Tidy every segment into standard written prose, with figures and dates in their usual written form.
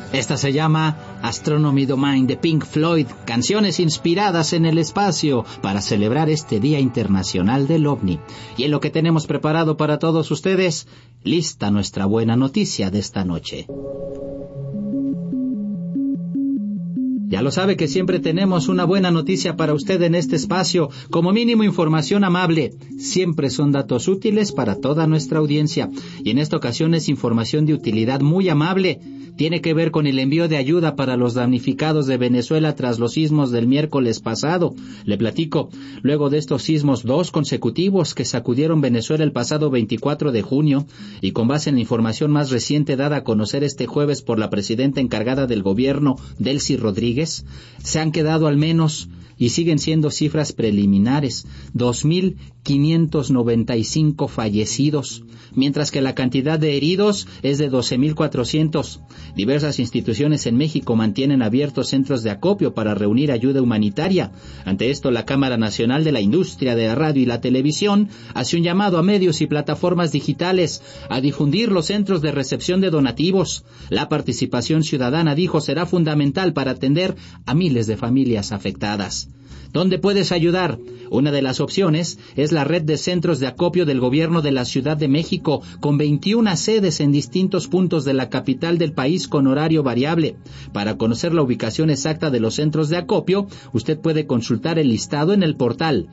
Esta se llama Astronomy Domain de Pink Floyd, canciones inspiradas en el espacio para celebrar este Día Internacional del OVNI. Y en lo que tenemos preparado para todos ustedes, lista nuestra buena noticia de esta noche. Ya lo sabe que siempre tenemos una buena noticia para usted en este espacio, como mínimo información amable. Siempre son datos útiles para toda nuestra audiencia, y en esta ocasión es información de utilidad muy amable. Tiene que ver con el envío de ayuda para los damnificados de Venezuela tras los sismos del miércoles pasado. Le platico, luego de estos sismos 2 consecutivos que sacudieron Venezuela el pasado 24 de junio, y con base en la información más reciente dada a conocer este jueves por la presidenta encargada del gobierno, Delcy Rodríguez, se han quedado al menos, y siguen siendo cifras preliminares, 2.595 fallecidos, mientras que la cantidad de heridos es de 12.400. Diversas instituciones en México mantienen abiertos centros de acopio para reunir ayuda humanitaria. Ante esto, la Cámara Nacional de la Industria de la Radio y la Televisión hace un llamado a medios y plataformas digitales a difundir los centros de recepción de donativos. La participación ciudadana, dijo, será fundamental para atender a miles de familias afectadas. ¿Dónde puedes ayudar? Una de las opciones es la red de centros de acopio del gobierno de la Ciudad de México, con 21 sedes en distintos puntos de la capital del país con horario variable. Para conocer la ubicación exacta de los centros de acopio, usted puede consultar el listado en el portal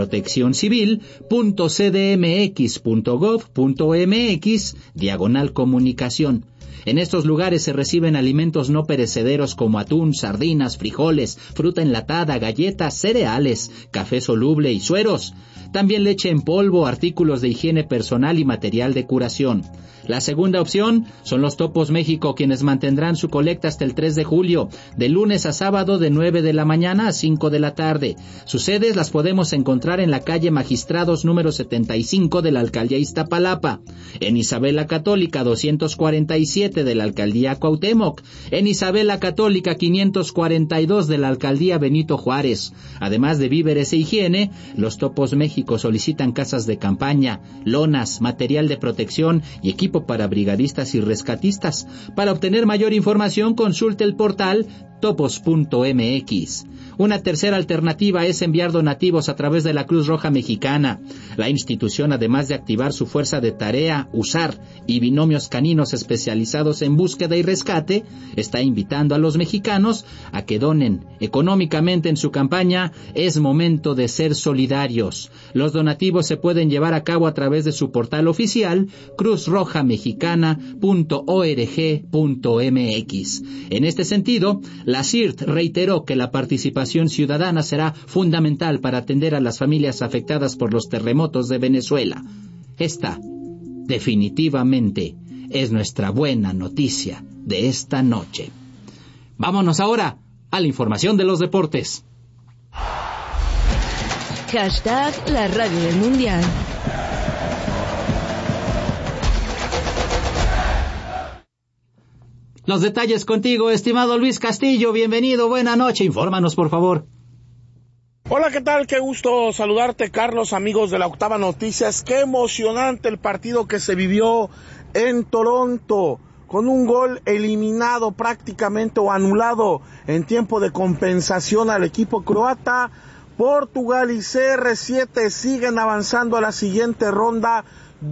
proteccioncivil.cdmx.gov.mx/comunicación. En estos lugares se reciben alimentos no perecederos como atún, sardinas, frijoles, fruta enlatada, galletas, cereales, café soluble y sueros. También leche en polvo, artículos de higiene personal y material de curación. La segunda opción son los Topos México, quienes mantendrán su colecta hasta el 3 de julio, de lunes a sábado de 9 de la mañana a 5 de la tarde. Sus sedes las podemos encontrar en la calle Magistrados número 75 de la Alcaldía Iztapalapa, en Isabela Católica 247 de la Alcaldía Cuauhtémoc, en Isabela Católica 542 de la Alcaldía Benito Juárez. Además de víveres e higiene, los Topos México solicitan casas de campaña, lonas, material de protección y equipo para brigadistas y rescatistas. Para obtener mayor información, consulte el portal topos.mx. Una tercera alternativa es enviar donativos a través de la Cruz Roja Mexicana. La institución, además de activar su fuerza de tarea, USAR y binomios caninos especializados en búsqueda y rescate, está invitando a los mexicanos a que donen económicamente en su campaña Es Momento de Ser Solidarios. Los donativos se pueden llevar a cabo a través de su portal oficial cruzrojamexicana.org.mx. En este sentido, la CIRT reiteró que la participación ciudadana será fundamental para atender a las familias afectadas por los terremotos de Venezuela. Esta, definitivamente, es nuestra buena noticia de esta noche. Vámonos ahora a la información de los deportes. Hashtag la radio del mundial. Los detalles contigo, estimado Luis Castillo. Bienvenido, buena noche. Infórmanos, por favor. Hola, ¿qué tal? Qué gusto saludarte, Carlos, amigos de la Octava Noticias. Qué emocionante el partido que se vivió en Toronto, con un gol eliminado prácticamente o anulado en tiempo de compensación al equipo croata. Portugal y CR7 siguen avanzando a la siguiente ronda,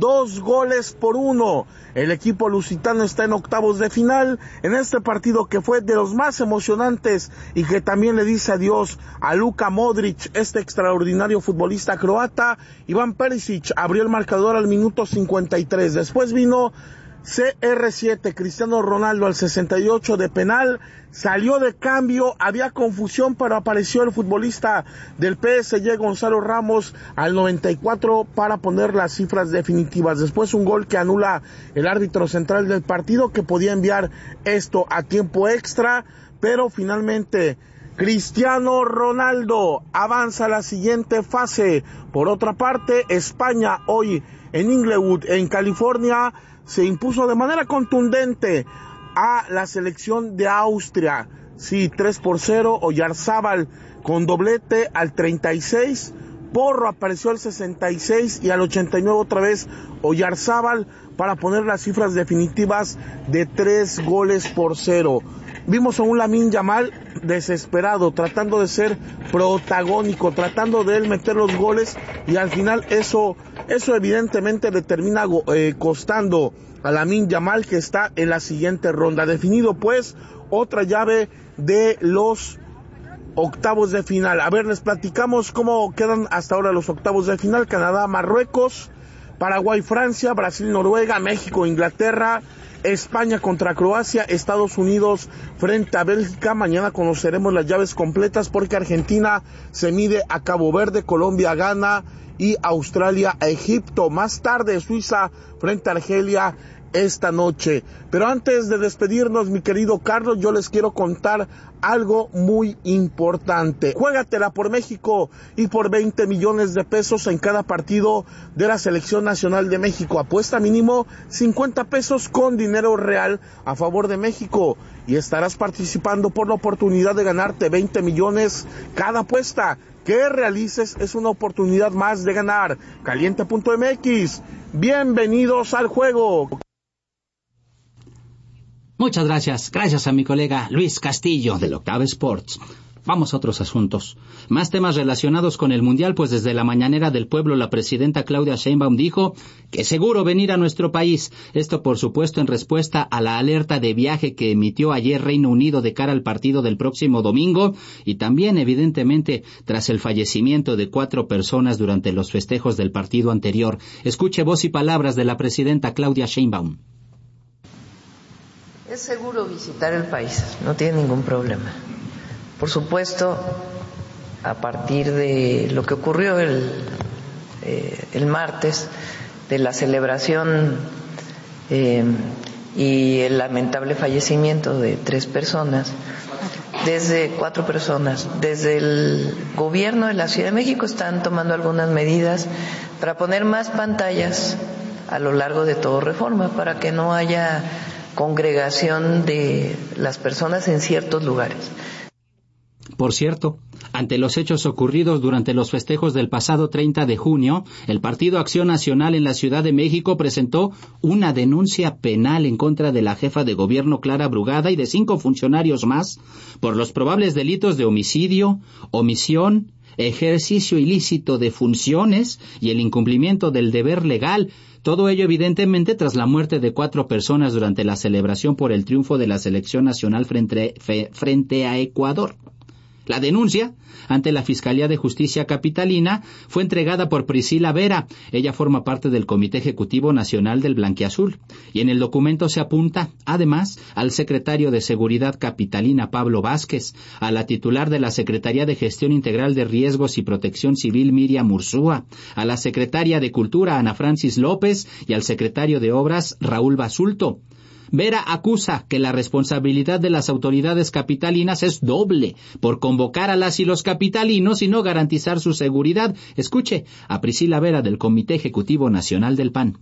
2-1. El equipo lusitano está en octavos de final en este partido que fue de los más emocionantes y que también le dice adiós a Luka Modric, este extraordinario futbolista croata. Iván Perisic abrió el marcador al minuto 53. Después vino CR7, Cristiano Ronaldo al 68 de penal, salió de cambio, había confusión, pero apareció el futbolista del PSG, Gonzalo Ramos, al 94 para poner las cifras definitivas. Después un gol que anula el árbitro central del partido, que podía enviar esto a tiempo extra, pero finalmente Cristiano Ronaldo avanza a la siguiente fase. Por otra parte, España hoy en Inglewood, en California, se impuso de manera contundente a la selección de Austria. Sí, 3-0, Oyarzábal con doblete al 36, Porro apareció al 66 y al 89 otra vez Oyarzábal para poner las cifras definitivas de 3-0. Vimos a un Lamine Yamal desesperado, tratando de ser protagónico, tratando de él meter los goles, y al final eso evidentemente le termina costando a Lamine Yamal, que está en la siguiente ronda. Definido pues otra llave de los octavos de final. A ver, les platicamos cómo quedan hasta ahora los octavos de final. Canadá, Marruecos, Paraguay, Francia, Brasil, Noruega, México, Inglaterra, España contra Croacia, Estados Unidos frente a Bélgica. Mañana conoceremos las llaves completas porque Argentina se mide a Cabo Verde, Colombia, Ghana y Australia a Egipto. Más tarde Suiza frente a Argelia esta noche. Pero antes de despedirnos, mi querido Carlos, yo les quiero contar algo muy importante. Juégatela por México y por 20 millones de pesos en cada partido de la Selección Nacional de México. Apuesta mínimo 50 pesos con dinero real a favor de México y estarás participando por la oportunidad de ganarte 20 millones cada apuesta que realices. Es una oportunidad más de ganar. Caliente.mx. Bienvenidos al juego. Muchas gracias. Gracias a mi colega Luis Castillo del Octava Sports. Vamos a otros asuntos. Más temas relacionados con el Mundial, pues desde la mañanera del pueblo la presidenta Claudia Sheinbaum dijo que seguro venir a nuestro país. Esto, por supuesto, en respuesta a la alerta de viaje que emitió ayer Reino Unido de cara al partido del próximo domingo y también, evidentemente, tras el fallecimiento de 4 personas durante los festejos del partido anterior. Escuche voz y palabras de la presidenta Claudia Sheinbaum. Es seguro visitar el país, no tiene ningún problema. Por supuesto, a partir de lo que ocurrió el martes, de la celebración y el lamentable fallecimiento de 4 personas, desde el gobierno de la Ciudad de México están tomando algunas medidas para poner más pantallas a lo largo de todo Reforma, para que no haya congregación de las personas en ciertos lugares. Por cierto, ante los hechos ocurridos durante los festejos del pasado 30 de junio, el Partido Acción Nacional en la Ciudad de México presentó una denuncia penal en contra de la jefa de gobierno Clara Brugada y de 5 funcionarios más por los probables delitos de homicidio, omisión, ejercicio ilícito de funciones y el incumplimiento del deber legal. Todo ello, evidentemente, tras la muerte de 4 personas durante la celebración por el triunfo de la selección nacional frente a Ecuador. La denuncia ante la Fiscalía de Justicia Capitalina fue entregada por Priscila Vera. Ella forma parte del Comité Ejecutivo Nacional del Blanquiazul. Y en el documento se apunta, además, al secretario de Seguridad Capitalina, Pablo Vázquez, a la titular de la Secretaría de Gestión Integral de Riesgos y Protección Civil, Miriam Ursúa, a la secretaria de Cultura, Ana Francis López, y al secretario de Obras, Raúl Basulto. Vera acusa que la responsabilidad de las autoridades capitalinas es doble, por convocar a las y los capitalinos y no garantizar su seguridad. Escuche a Priscila Vera del Comité Ejecutivo Nacional del PAN.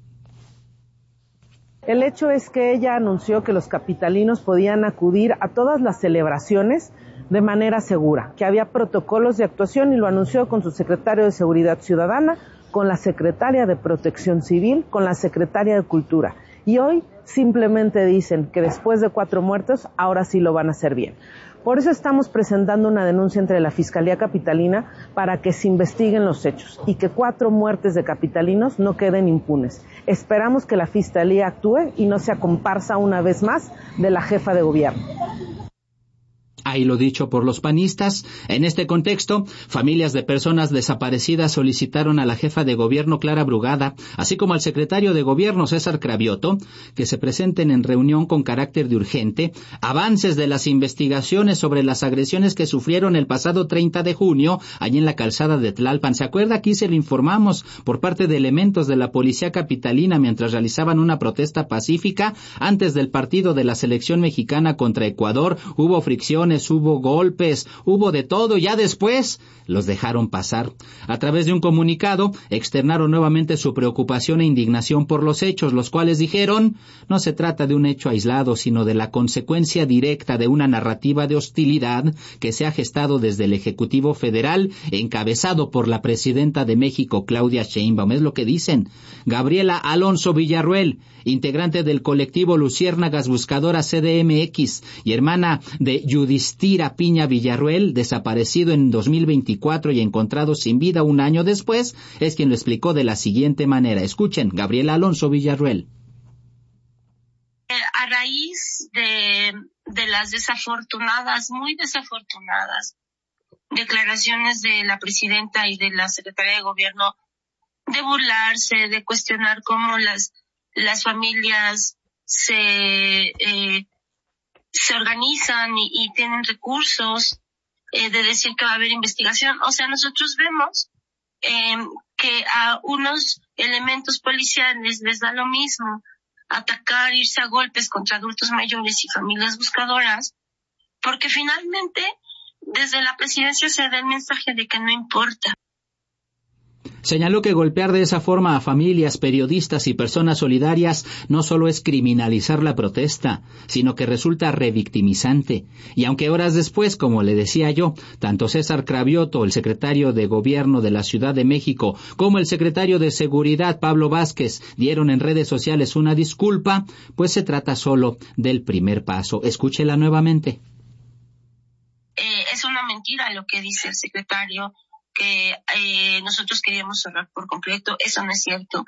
El hecho es que ella anunció que los capitalinos podían acudir a todas las celebraciones de manera segura, que había protocolos de actuación y lo anunció con su secretario de Seguridad Ciudadana, con la secretaria de Protección Civil, con la secretaria de Cultura. Y hoy simplemente dicen que después de 4 muertos, ahora sí lo van a hacer bien. Por eso estamos presentando una denuncia entre la Fiscalía Capitalina para que se investiguen los hechos y que 4 muertes de capitalinos no queden impunes. Esperamos que la Fiscalía actúe y no sea comparsa una vez más de la jefa de gobierno. Ahí lo dicho por los panistas. En este contexto, familias de personas desaparecidas solicitaron a la jefa de gobierno Clara Brugada, así como al secretario de gobierno César Cravioto, que se presenten en reunión con carácter de urgente avances de las investigaciones sobre las agresiones que sufrieron el pasado 30 de junio allí en la calzada de Tlalpan. ¿Se acuerda? Aquí se lo informamos por parte de elementos de la policía capitalina mientras realizaban una protesta pacífica antes del partido de la selección mexicana contra Ecuador. Hubo fricciones agresiones, hubo golpes, hubo de todo. Ya después los dejaron pasar. A través de un comunicado, externaron nuevamente su preocupación e indignación por los hechos, los cuales dijeron, no se trata de un hecho aislado, sino de la consecuencia directa de una narrativa de hostilidad que se ha gestado desde el Ejecutivo Federal, encabezado por la presidenta de México, Claudia Sheinbaum. Es lo que dicen. Gabriela Alonso Villarruel, integrante del colectivo Luciérnagas Buscadora CDMX y hermana de Yudhistira Piña Villarruel, desaparecido en 2024 y encontrado sin vida un año después, es quien lo explicó de la siguiente manera. Escuchen, Gabriela Alonso Villarruel. A raíz de las muy desafortunadas declaraciones de la presidenta y de la secretaria de gobierno de burlarse, de cuestionar cómo las familias se organizan y tienen recursos, de decir que va a haber investigación. O sea, nosotros vemos que a unos elementos policiales les da lo mismo atacar, irse a golpes contra adultos mayores y familias buscadoras, porque finalmente desde la presidencia se da el mensaje de que no importa. Señaló que golpear de esa forma a familias, periodistas y personas solidarias no solo es criminalizar la protesta, sino que resulta revictimizante. Y aunque horas después, como le decía yo, tanto César Cravioto, el secretario de Gobierno de la Ciudad de México, como el secretario de Seguridad, Pablo Vázquez, dieron en redes sociales una disculpa, pues se trata solo del primer paso. Escúchela nuevamente. Es una mentira lo que dice el secretario, que nosotros queríamos cerrar por completo. Eso no es cierto.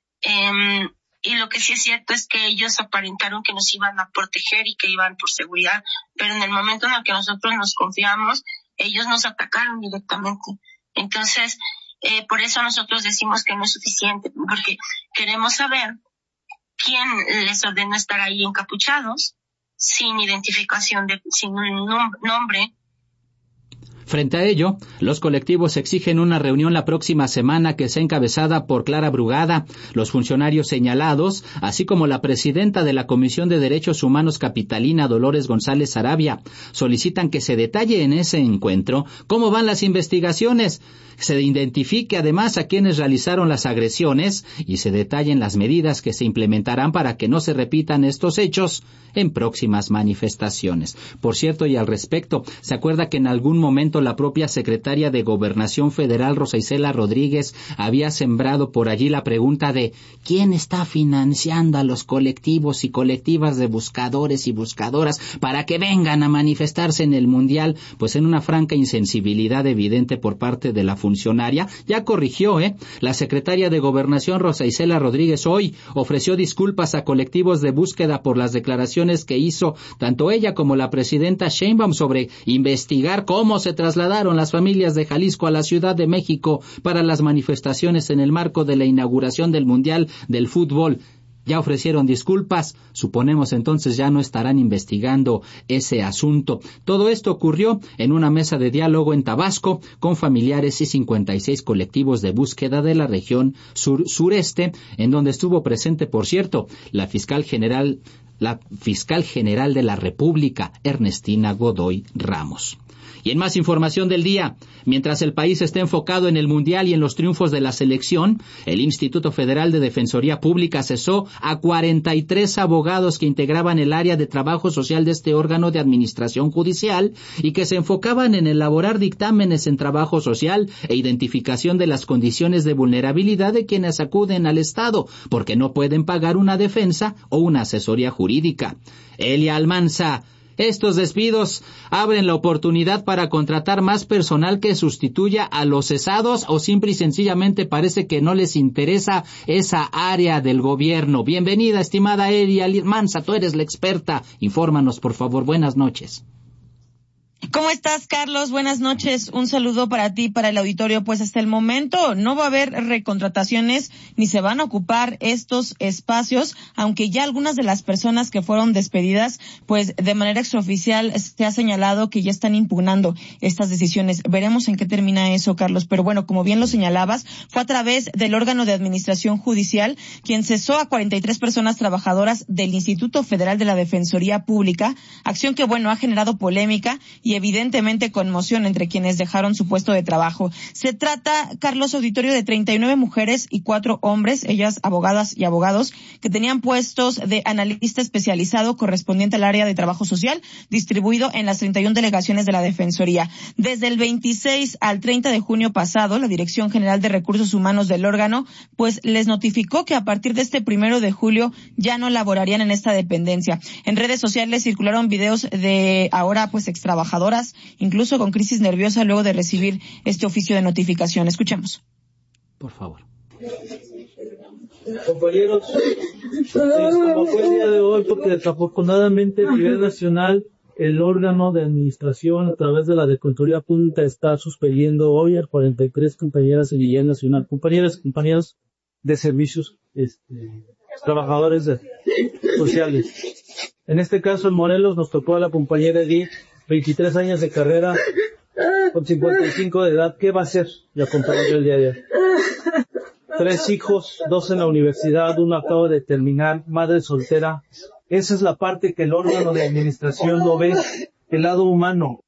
Y lo que sí es cierto es que ellos aparentaron que nos iban a proteger y que iban por seguridad, pero en el momento en el que nosotros nos confiamos, ellos nos atacaron directamente. Entonces, por eso nosotros decimos que no es suficiente, porque queremos saber quién les ordenó estar ahí encapuchados, sin identificación, sin un nombre. Frente a ello, los colectivos exigen una reunión la próxima semana que sea encabezada por Clara Brugada. Los funcionarios señalados, así como la presidenta de la Comisión de Derechos Humanos capitalina, Dolores González Sarabia, solicitan que se detalle en ese encuentro cómo van las investigaciones, se identifique además a quienes realizaron las agresiones y se detallen las medidas que se implementarán para que no se repitan estos hechos en próximas manifestaciones. Por cierto, y al respecto, ¿se acuerda que en algún momento la propia secretaria de Gobernación Federal, Rosa Isela Rodríguez, había sembrado por allí la pregunta de ¿quién está financiando a los colectivos y colectivas de buscadores y buscadoras para que vengan a manifestarse en el Mundial? Pues en una franca insensibilidad evidente por parte de la funcionaria, ya corrigió, La secretaria de Gobernación, Rosa Isela Rodríguez, hoy ofreció disculpas a colectivos de búsqueda por las declaraciones que hizo tanto ella como la presidenta Sheinbaum sobre investigar cómo se trasladaron las familias de Jalisco a la Ciudad de México para las manifestaciones en el marco de la inauguración del Mundial del Fútbol. Ya ofrecieron disculpas, suponemos entonces ya no estarán investigando ese asunto. Todo esto ocurrió en una mesa de diálogo en Tabasco con familiares y 56 colectivos de búsqueda de la región sureste, en donde estuvo presente, por cierto, la fiscal general de la República, Ernestina Godoy Ramos. Y en más información del día, mientras el país está enfocado en el Mundial y en los triunfos de la selección, el Instituto Federal de Defensoría Pública cesó a 43 abogados que integraban el área de trabajo social de este órgano de administración judicial y que se enfocaban en elaborar dictámenes en trabajo social e identificación de las condiciones de vulnerabilidad de quienes acuden al Estado, porque no pueden pagar una defensa o una asesoría jurídica. Elia Almanza: estos despidos abren la oportunidad para contratar más personal que sustituya a los cesados o simple y sencillamente parece que no les interesa esa área del gobierno. Bienvenida, estimada Elia Almanza, tú eres la experta. Infórmanos, por favor. Buenas noches. ¿Cómo estás, Carlos? Buenas noches. Un saludo para ti, para el auditorio. Pues hasta el momento no va a haber recontrataciones ni se van a ocupar estos espacios, aunque ya algunas de las personas que fueron despedidas, pues de manera extraoficial se ha señalado que ya están impugnando estas decisiones. Veremos en qué termina eso, Carlos. Pero bueno, como bien lo señalabas, fue a través del órgano de administración judicial quien cesó a 43 personas trabajadoras del Instituto Federal de la Defensoría Pública, acción que, bueno, ha generado polémica y evidentemente conmoción entre quienes dejaron su puesto de trabajo. Se trata, Carlos, auditorio, de 39 mujeres y 4 hombres, ellas abogadas y abogados, que tenían puestos de analista especializado correspondiente al área de trabajo social, distribuido en las 31 delegaciones de la Defensoría. Desde el 26 al 30 de junio pasado, la Dirección General de Recursos Humanos del órgano, pues les notificó que a partir de este 1 de julio ya no laborarían en esta dependencia. En redes sociales circularon videos de ahora pues extrabajadoras, incluso con crisis nerviosa luego de recibir este oficio de notificación. Escuchemos. Por favor. Compañeros, como fue el día de hoy, porque desafortunadamente a nivel nacional el órgano de administración a través de la Defensoría Pública está suspendiendo hoy a 43 compañeras a nivel nacional, compañeros de servicios, trabajadores sociales. En este caso en Morelos nos tocó a la compañera Edith, 23 años de carrera, con 55 de edad. ¿Qué va a hacer? Ya compañero el día de hoy. 3 hijos, 2 en la universidad, uno acaba de terminar, madre soltera. Esa es la parte que el órgano de administración no ve, el lado humano.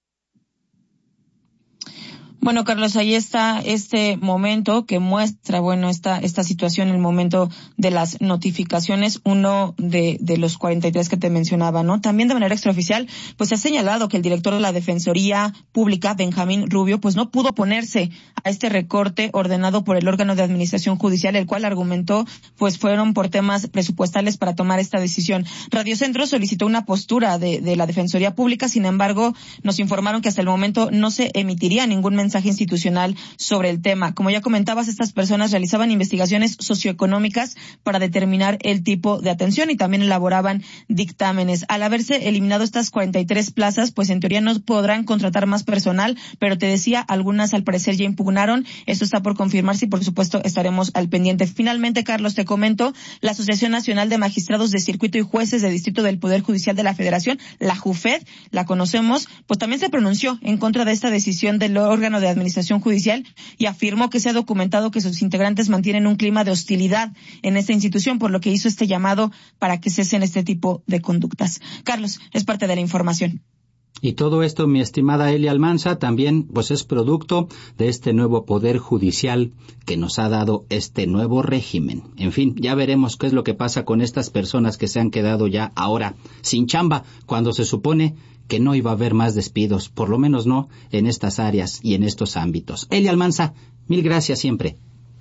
Bueno, Carlos, ahí está este momento que muestra, bueno, esta situación, el momento de las notificaciones, uno de los 43 que te mencionaba, ¿no? También de manera extraoficial, pues se ha señalado que el director de la Defensoría Pública, Benjamín Rubio, pues no pudo oponerse a este recorte ordenado por el órgano de administración judicial, el cual argumentó, pues fueron por temas presupuestales para tomar esta decisión. Radio Centro solicitó una postura de la Defensoría Pública, sin embargo, nos informaron que hasta el momento no se emitiría ningún mensaje institucional sobre el tema. Como ya comentabas, estas personas realizaban investigaciones socioeconómicas para determinar el tipo de atención y también elaboraban dictámenes. Al haberse eliminado estas 43 plazas, pues en teoría no podrán contratar más personal, pero te decía, algunas al parecer ya impugnaron. Esto está por confirmarse y por supuesto estaremos al pendiente. Finalmente, Carlos, te comento, la Asociación Nacional de Magistrados de Circuito y Jueces de Distrito del Poder Judicial de la Federación, la JUFED, la conocemos, pues también se pronunció en contra de esta decisión del órgano de administración judicial y afirmó que se ha documentado que sus integrantes mantienen un clima de hostilidad en esta institución, por lo que hizo este llamado para que cesen este tipo de conductas. Carlos, es parte de la información. Y todo esto, mi estimada Elia Almanza, también pues es producto de este nuevo poder judicial que nos ha dado este nuevo régimen. En fin, ya veremos qué es lo que pasa con estas personas que se han quedado ya ahora sin chamba, cuando se supone que no iba a haber más despidos, por lo menos no en estas áreas y en estos ámbitos. Elia Almanza, mil gracias siempre.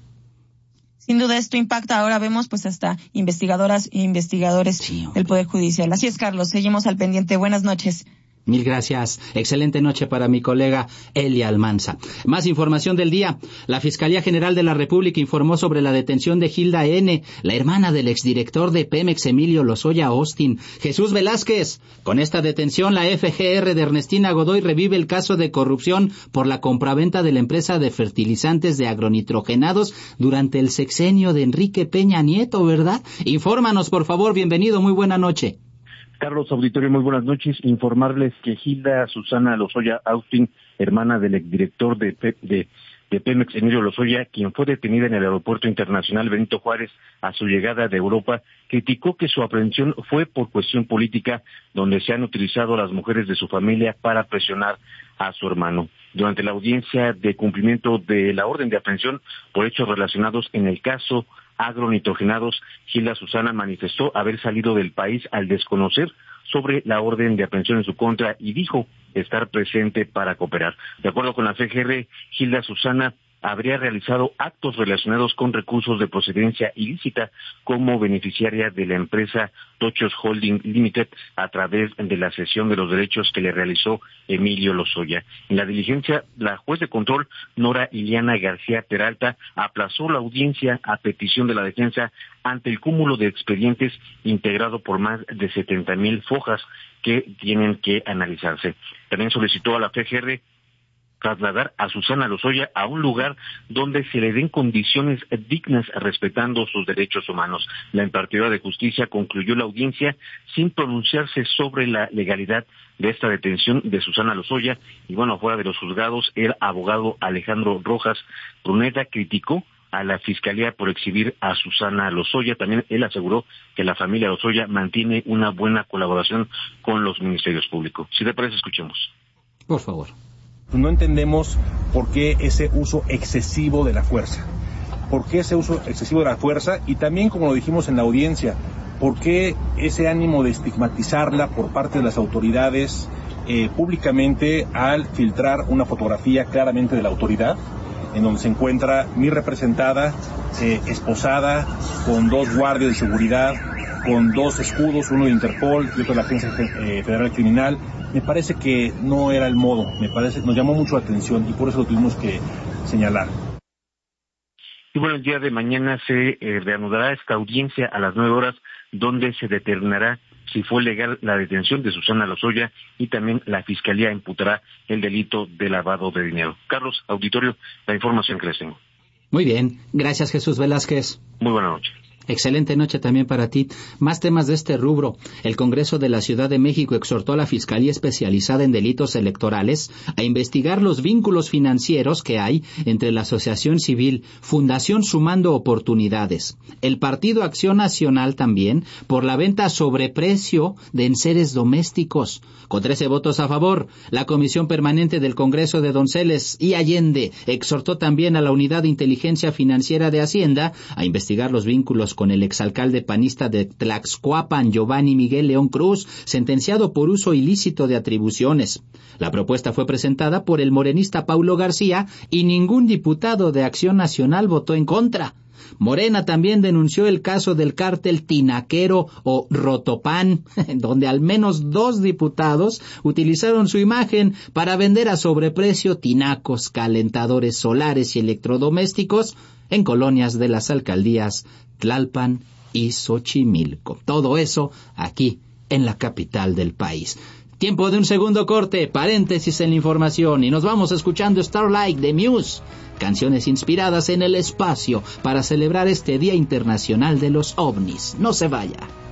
Sin duda esto impacta, ahora vemos pues hasta investigadoras e investigadores del Poder Judicial. Así es, Carlos, seguimos al pendiente. Buenas noches. Mil gracias. Excelente noche para mi colega Elia Almanza. Más información del día. La Fiscalía General de la República informó sobre la detención de Gilda N., la hermana del exdirector de Pemex, Emilio Lozoya Austin. Jesús Velázquez. Con esta detención, la FGR de Ernestina Godoy revive el caso de corrupción por la compraventa de la empresa de fertilizantes de agronitrogenados durante el sexenio de Enrique Peña Nieto, ¿verdad? Infórmanos, por favor. Bienvenido. Muy buena noche. Carlos, auditorio, muy buenas noches. Informarles que Gilda Susana Lozoya Austin, hermana del exdirector de Pemex, Emilio Lozoya, quien fue detenida en el Aeropuerto Internacional Benito Juárez a su llegada de Europa, criticó que su aprehensión fue por cuestión política, donde se han utilizado a las mujeres de su familia para presionar a su hermano. Durante la audiencia de cumplimiento de la orden de aprehensión por hechos relacionados en el caso agronitrogenados, Gilda Susana manifestó haber salido del país al desconocer sobre la orden de aprehensión en su contra y dijo estar presente para cooperar. De acuerdo con la FGR, Gilda Susana habría realizado actos relacionados con recursos de procedencia ilícita como beneficiaria de la empresa Tochos Holding Limited a través de la cesión de los derechos que le realizó Emilio Lozoya. En la diligencia, la juez de control Nora Iliana García Peralta aplazó la audiencia a petición de la defensa ante el cúmulo de expedientes integrado por más de 70,000 fojas que tienen que analizarse. También solicitó a la FGR trasladar a Susana Lozoya a un lugar donde se le den condiciones dignas respetando sus derechos humanos. La impartidora de justicia concluyó la audiencia sin pronunciarse sobre la legalidad de esta detención de Susana Lozoya. Y bueno, fuera de los juzgados, el abogado Alejandro Rojas Bruneta criticó a la Fiscalía por exhibir a Susana Lozoya. También él aseguró que la familia Lozoya mantiene una buena colaboración con los ministerios públicos. Si te parece, escuchemos. Por favor. No entendemos por qué ese uso excesivo de la fuerza. ¿Por qué ese uso excesivo de la fuerza? Y también, como lo dijimos en la audiencia, ¿por qué ese ánimo de estigmatizarla por parte de las autoridades públicamente al filtrar una fotografía claramente de la autoridad, en donde se encuentra mi representada, esposada, con 2 guardias de seguridad, con 2 escudos, uno de Interpol y otro de la Agencia Federal Criminal? Me parece que no era el modo, nos llamó mucho la atención y por eso lo tuvimos que señalar. Y bueno, el día de mañana se reanudará esta audiencia a las 9 horas, donde se determinará si fue legal la detención de Susana Lozoya y también la Fiscalía imputará el delito de lavado de dinero. Carlos, auditorio, la información que les tengo. Muy bien, gracias Jesús Velázquez. Muy buena noche. Excelente noche también para ti. Más temas de este rubro. El Congreso de la Ciudad de México exhortó a la Fiscalía Especializada en Delitos Electorales a investigar los vínculos financieros que hay entre la Asociación Civil Fundación Sumando Oportunidades, el Partido Acción Nacional también, por la venta a sobreprecio de enseres domésticos. Con 13 votos a favor, la Comisión Permanente del Congreso de Donceles y Allende exhortó también a la Unidad de Inteligencia Financiera de Hacienda a investigar los vínculos con el exalcalde panista de Tlaxcoapan, Giovanni Miguel León Cruz, sentenciado por uso ilícito de atribuciones. La propuesta fue presentada por el morenista Paulo García y ningún diputado de Acción Nacional votó en contra. Morena también denunció el caso del cártel tinaquero o Rotopan, donde al menos 2 diputados utilizaron su imagen para vender a sobreprecio tinacos, calentadores solares y electrodomésticos en colonias de las alcaldías Tlalpan y Xochimilco. Todo eso aquí en la capital del país. Tiempo de un segundo corte, paréntesis en la información y nos vamos escuchando Starlight de Muse, canciones inspiradas en el espacio para celebrar este Día Internacional de los OVNIs. No se vaya.